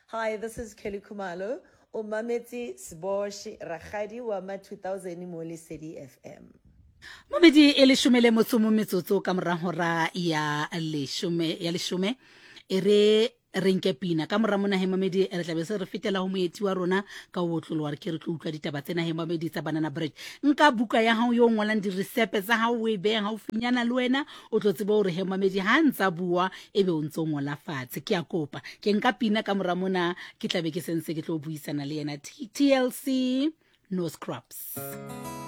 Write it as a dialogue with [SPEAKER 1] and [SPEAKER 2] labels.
[SPEAKER 1] Hi, this is Kelly Kumalo, o mametse Seboshi Rakgadi wa ma 2000 mo Lesedi FM.
[SPEAKER 2] Mobedi e leshome le motsomo metsotso ka mora hora ya leshome ere re nke pina ka mora mona he Mamedi re tlabe se re fetela ho moeti wa rona ka o tlolo wa re ke re tlo utlwa ditaba tsena he Mamedi tsa Banana Bread. Nka buka ya hao yo ngwalang di recipe tsa hao o e beha haufinyana le wena o tlo tseba hore he Mamedi ha ntsa bua ebe o ntso ngola fatshe ke a kopa ke nka pina ka mora mona ke tlabe ke sense ke tlo buisana le yena TLC No Scrubs.